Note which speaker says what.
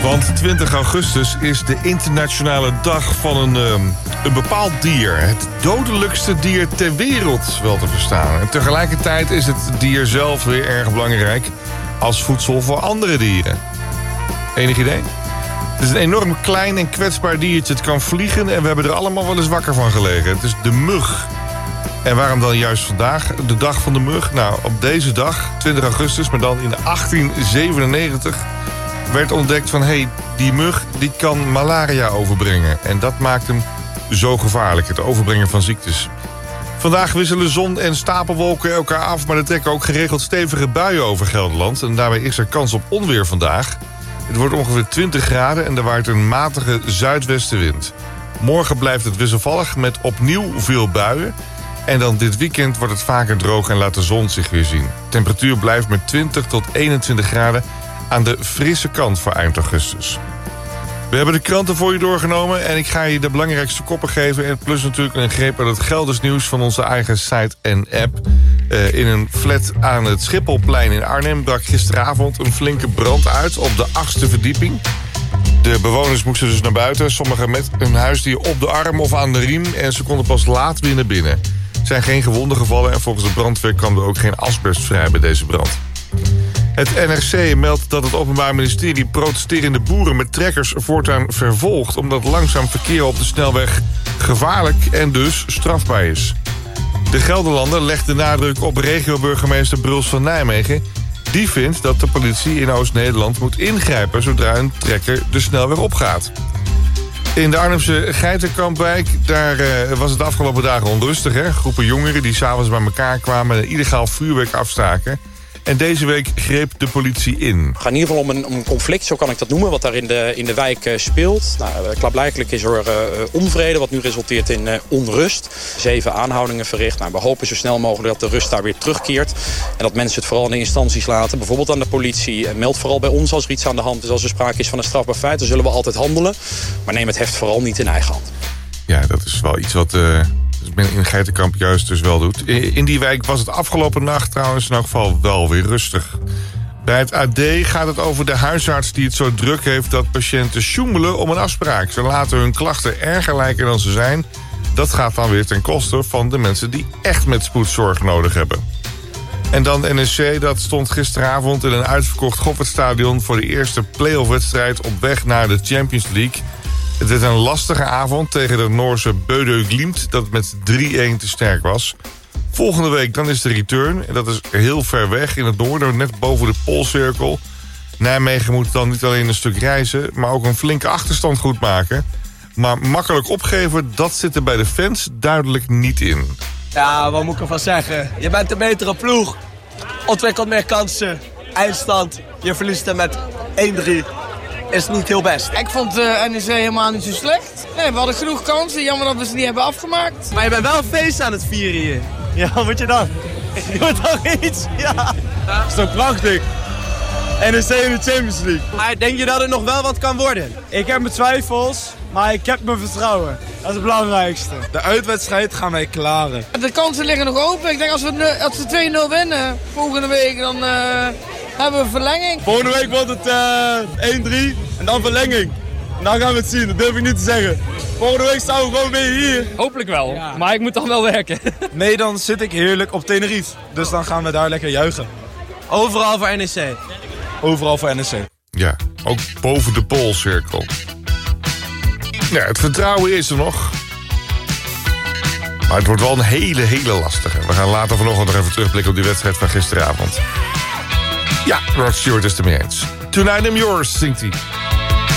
Speaker 1: Want 20 augustus is de internationale dag van een bepaald dier. Het dodelijkste dier ter wereld, wel te verstaan. En tegelijkertijd is het dier zelf weer erg belangrijk als voedsel voor andere dieren. Enig idee? Het is een enorm klein en kwetsbaar diertje. Het kan vliegen en we hebben er allemaal wel eens wakker van gelegen. Het is de mug. En waarom dan juist vandaag, de dag van de mug? Nou, op deze dag, 20 augustus, maar dan in 1897... werd ontdekt van, die mug die kan malaria overbrengen. En dat maakt hem zo gevaarlijk, het overbrengen van ziektes. Vandaag wisselen zon en stapelwolken elkaar af, maar er trekken ook geregeld stevige buien over Gelderland. En daarbij is er kans op onweer vandaag. Het wordt ongeveer 20 graden en er waait een matige zuidwestenwind. Morgen blijft het wisselvallig met opnieuw veel buien. En dan dit weekend wordt het vaker droog en laat de zon zich weer zien. De temperatuur blijft met 20 tot 21 graden aan de frisse kant voor eind augustus. We hebben de kranten voor je doorgenomen en ik ga je de belangrijkste koppen geven. En plus natuurlijk een greep uit het Gelders nieuws van onze eigen site en app. In een flat aan het Schipholplein in Arnhem brak gisteravond een flinke brand uit op de 8e verdieping. De bewoners moesten dus naar buiten, sommigen met een huisdier op de arm of aan de riem. En ze konden pas laat weer naar binnen. Er zijn geen gewonden gevallen en volgens de brandweer kwam er ook geen asbest vrij bij deze brand. Het NRC meldt dat het Openbaar Ministerie protesterende boeren met trekkers voortaan vervolgt, omdat langzaam verkeer op de snelweg gevaarlijk en dus strafbaar is. De Gelderlander legt de nadruk op regioburgemeester Bruls van Nijmegen. Die vindt dat de politie in Oost-Nederland moet ingrijpen zodra een trekker de snelweg opgaat. In de Arnhemse Geitenkampwijk, daar was het de afgelopen dagen onrustig. Groepen jongeren die s'avonds bij elkaar kwamen en illegaal vuurwerk afstaken. En deze week greep de politie in.
Speaker 2: Het gaat in ieder geval om een conflict, zo kan ik dat noemen, wat daar in de wijk speelt. Nou, klaarblijkelijk is er onvrede, wat nu resulteert in onrust. 7 aanhoudingen verricht. Nou, we hopen zo snel mogelijk dat de rust daar weer terugkeert. En dat mensen het vooral in de instanties laten, bijvoorbeeld aan de politie. Meld vooral bij ons als er iets aan de hand is. Als er sprake is van een strafbaar feit, dan zullen we altijd handelen. Maar neem het heft vooral niet in eigen hand.
Speaker 1: Ja, dat is wel iets wat men in Geitenkamp juist dus wel doet. In die wijk was het afgelopen nacht trouwens in elk geval wel weer rustig. Bij het AD gaat het over de huisarts die het zo druk heeft dat patiënten sjoemelen om een afspraak. Ze laten hun klachten erger lijken dan ze zijn. Dat gaat dan weer ten koste van de mensen die echt met spoedzorg nodig hebben. En dan NEC, dat stond gisteravond in een uitverkocht Goffertstadion voor de eerste play-off-wedstrijd op weg naar de Champions League. Het werd een lastige avond tegen de Noorse Bodø Glimt, dat met 3-1 te sterk was. Volgende week dan is de return, en dat is heel ver weg in het noorden, net boven de Poolcirkel. Nijmegen moet dan niet alleen een stuk reizen, maar ook een flinke achterstand goed maken. Maar makkelijk opgeven, dat zit er bij de fans duidelijk niet in.
Speaker 3: Ja, wat moet ik ervan zeggen? Je bent een betere ploeg, ontwikkelt meer kansen, eindstand, je verliest er met 1-3. Is niet heel best.
Speaker 4: Ik vond NEC helemaal niet zo slecht. Nee, we hadden genoeg kansen. Jammer dat we ze niet hebben afgemaakt.
Speaker 3: Maar je bent wel een feest aan het vieren hier. Ja, wat moet je dan? Je moet toch iets? Ja. Dat is toch prachtig? NEC in de Champions League. Maar denk je dat het nog wel wat kan worden? Ik heb mijn twijfels, maar ik heb mijn vertrouwen. Dat is het belangrijkste. De uitwedstrijd gaan wij klaren.
Speaker 4: De kansen liggen nog open. Ik denk als we 2-0 winnen volgende week, dan hebben we verlenging.
Speaker 3: Volgende week wordt het 1-3 en dan verlenging. En dan gaan we het zien, dat durf ik niet te zeggen. Volgende week staan we gewoon weer hier.
Speaker 5: Hopelijk wel, ja. Maar ik moet dan wel werken.
Speaker 3: Nee, dan zit ik heerlijk op Tenerife. Dus dan gaan we daar lekker juichen. Overal voor NEC. Overal voor NEC.
Speaker 1: Ja, ook boven de Poolcirkel. Ja, het vertrouwen is er nog. Maar het wordt wel een hele lastige. We gaan later vanochtend nog even terugblikken op die wedstrijd van gisteravond. Ja, Rod Stewart is het ermee eens. Tonight I'm Yours, zingt hij.